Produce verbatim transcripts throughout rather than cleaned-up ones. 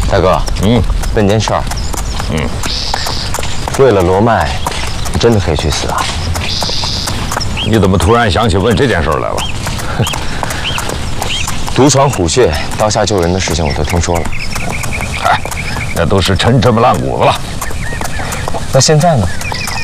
大哥，嗯，问件事儿，嗯，为了罗麦，你真的可以去死啊？ 你怎么突然想起问这件事来了？ 独闯虎穴、刀下救人的事情我都听说了。 嗨，那都是陈芝麻烂谷子了。 那现在呢？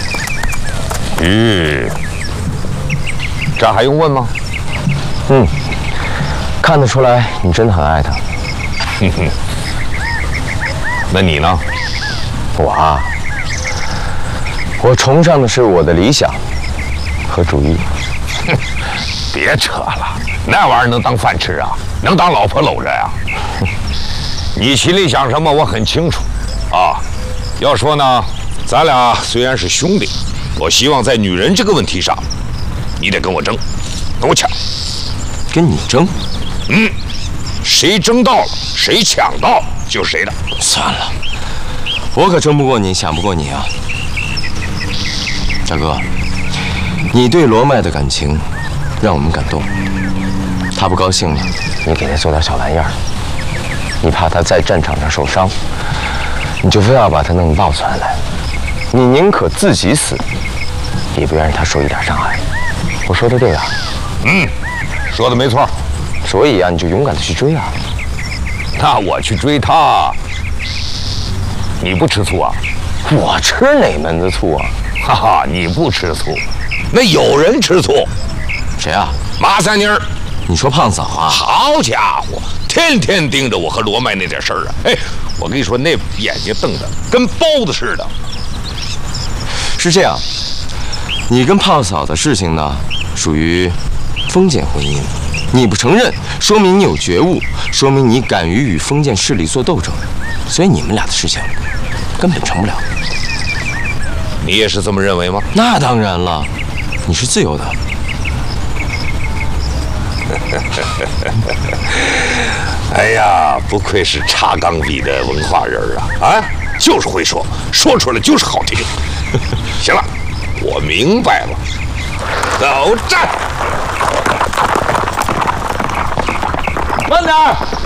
咦，这还用问吗？ 嗯，看得出来你真的很爱他。 哼哼。那你呢？ 我啊，我崇尚的是我的理想和主义。 哼，别扯了，那玩意儿能当饭吃啊？能当老婆搂着呀？你心里想什么我很清楚啊。要说呢，咱俩虽然是兄弟，我希望在女人这个问题上，你得跟我争，跟我抢。 跟你争？ 嗯，谁争到了，谁抢到就是谁的。 算了，我可争不过你，抢不过你啊。大哥，你对罗麦的感情让我们感动。他不高兴了，你给他做点小玩意儿。你怕他在战场上受伤，你就非要把他弄抱出来。你宁可自己死，也不愿让他受一点伤害。我说的对吧？ 嗯，说的没错。 所以啊，你就勇敢的去追啊。 那我去追他，你不吃醋啊？ 我吃哪门子醋啊？ 哈哈，你不吃醋，那有人吃醋。 谁啊？ 马三妮儿。 你说胖嫂啊？ 好家伙，天天盯着我和罗麦那点事儿啊！哎，我跟你说，那眼睛瞪得跟包子似的。 是这样，你跟胖嫂的事情呢，属于封建婚姻。你不承认，说明你有觉悟，说明你敢于与封建势力做斗争，所以你们俩的事情根本成不了。 你也是这么认为吗？ 那当然了，你是自由的。 哎呀，不愧是茶缸里的文化人啊！啊，就是会说，说出来就是好听。行了，我明白了，走战。 慢点儿。